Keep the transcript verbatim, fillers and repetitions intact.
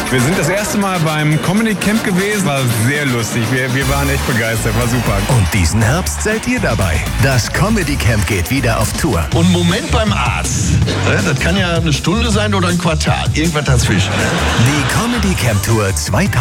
Wir sind das erste Mal beim Comedy Camp gewesen. War sehr lustig. Wir, wir waren echt begeistert. War super. Und diesen Herbst seid ihr dabei. Das Comedy Camp geht wieder auf Tour. Und Moment beim Arzt. Das kann ja eine Stunde sein oder ein Quartal. Irgendwas dazwischen. Die Comedy Camp Tour zweitausendachtzehn.